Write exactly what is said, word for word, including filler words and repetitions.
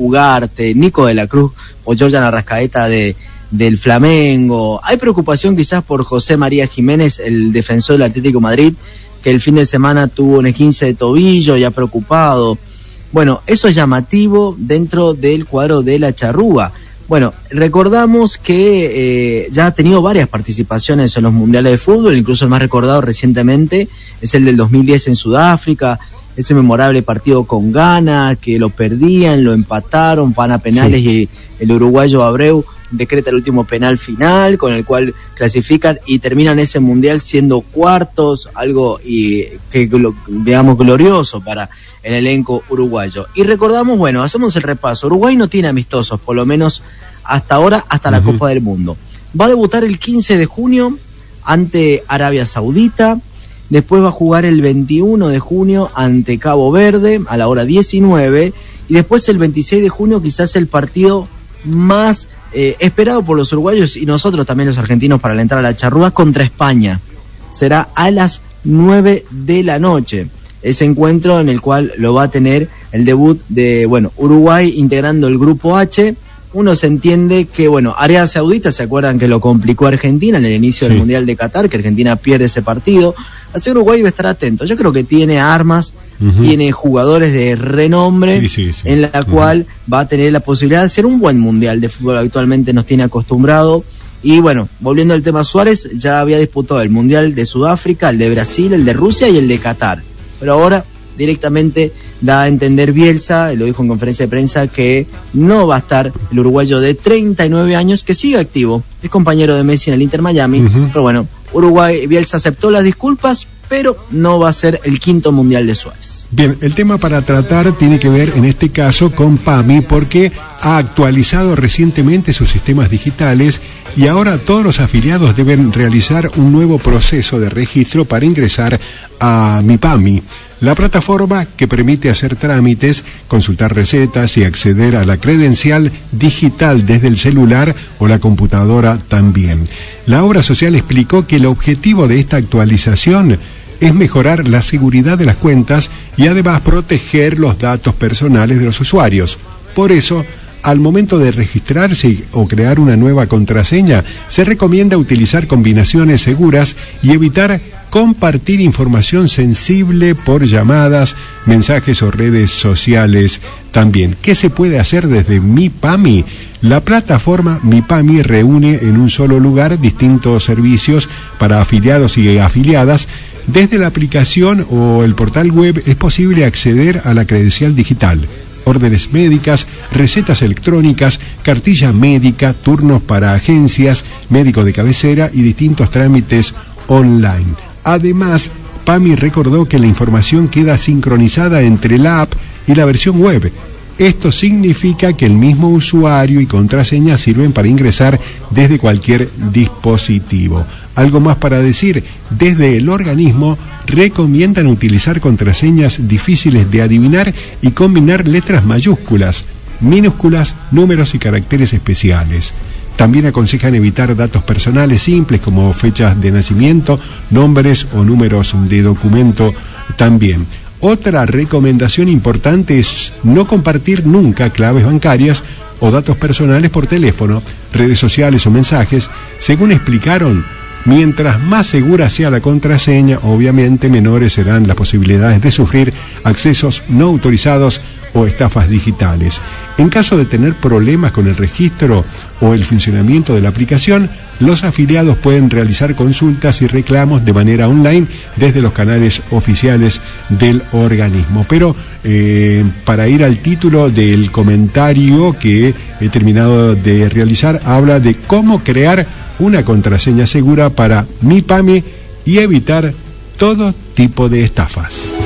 Ugarte, Nico de la Cruz o Jordan Arrascaeta de, del Flamengo. Hay preocupación quizás por José María Jiménez, el defensor del Atlético de Madrid, que el fin de semana tuvo un esguince de tobillo, ya preocupado. Bueno, eso es llamativo dentro del cuadro de la Charrúa. Bueno, recordamos que eh, ya ha tenido varias participaciones en los mundiales de fútbol, incluso el más recordado recientemente es el del dos mil diez en Sudáfrica, ese memorable partido con Ghana, que lo perdían, lo empataron, van a penales sí. Y el uruguayo Abreu decreta el último penal final, con el cual clasifican y terminan ese mundial siendo cuartos, algo y que digamos glorioso para el elenco uruguayo. Y recordamos, bueno, hacemos el repaso. Uruguay no tiene amistosos, por lo menos hasta ahora, hasta la uh-huh. Copa del Mundo. Va a debutar el quince de junio ante Arabia Saudita, después va a jugar el veintiuno de junio ante Cabo Verde a la hora diecinueve, y después el veintiséis de junio quizás el partido más eh, esperado por los uruguayos y nosotros también los argentinos para alentar a la Charrúa, contra España. Será a las nueve de la noche. Ese encuentro en el cual lo va a tener el debut de, bueno, Uruguay integrando el grupo H. Uno se entiende que, bueno, Arabia Saudita, ¿se acuerdan que lo complicó Argentina en el inicio sí. del Mundial de Qatar, que Argentina pierde ese partido? Así que Uruguay va a estar atento. Yo creo que tiene armas, uh-huh. tiene jugadores de renombre, sí, sí, sí. en la uh-huh. cual va a tener la posibilidad de hacer un buen Mundial de fútbol, habitualmente nos tiene acostumbrado. Y bueno, volviendo al tema Suárez, ya había disputado el Mundial de Sudáfrica, el de Brasil, el de Rusia y el de Qatar. Pero ahora directamente da a entender Bielsa, lo dijo en conferencia de prensa, que no va a estar el uruguayo de treinta y nueve años, que sigue activo, es compañero de Messi en el Inter Miami, uh-huh. pero bueno, Uruguay, Bielsa aceptó las disculpas, pero no va a ser el quinto mundial de Suárez. Bien, el tema para tratar tiene que ver en este caso con PAMI, porque ha actualizado recientemente sus sistemas digitales y ahora todos los afiliados deben realizar un nuevo proceso de registro para ingresar a MiPAMI, la plataforma que permite hacer trámites, consultar recetas y acceder a la credencial digital desde el celular o la computadora también. La obra social explicó que el objetivo de esta actualización es mejorar la seguridad de las cuentas y además proteger los datos personales de los usuarios. Por eso, al momento de registrarse o crear una nueva contraseña, se recomienda utilizar combinaciones seguras y evitar compartir información sensible por llamadas, mensajes o redes sociales también. ¿Qué se puede hacer desde MiPAMI? La plataforma MiPAMI reúne en un solo lugar distintos servicios para afiliados y afiliadas. Desde la aplicación o el portal web es posible acceder a la credencial digital, órdenes médicas, recetas electrónicas, cartilla médica, turnos para agencias, médico de cabecera y distintos trámites online. Además, PAMI recordó que la información queda sincronizada entre la app y la versión web. Esto significa que el mismo usuario y contraseña sirven para ingresar desde cualquier dispositivo. Algo más para decir, desde el organismo recomiendan utilizar contraseñas difíciles de adivinar y combinar letras mayúsculas, minúsculas, números y caracteres especiales. También aconsejan evitar datos personales simples como fechas de nacimiento, nombres o números de documento también. Otra recomendación importante es no compartir nunca claves bancarias o datos personales por teléfono, redes sociales o mensajes. Según explicaron, mientras más segura sea la contraseña, obviamente menores serán las posibilidades de sufrir accesos no autorizados o estafas digitales. En caso de tener problemas con el registro o el funcionamiento de la aplicación, los afiliados pueden realizar consultas y reclamos de manera online desde los canales oficiales del organismo. Pero eh, para ir al título del comentario que he terminado de realizar, habla de cómo crear una contraseña segura para MiPAMI y evitar todo tipo de estafas.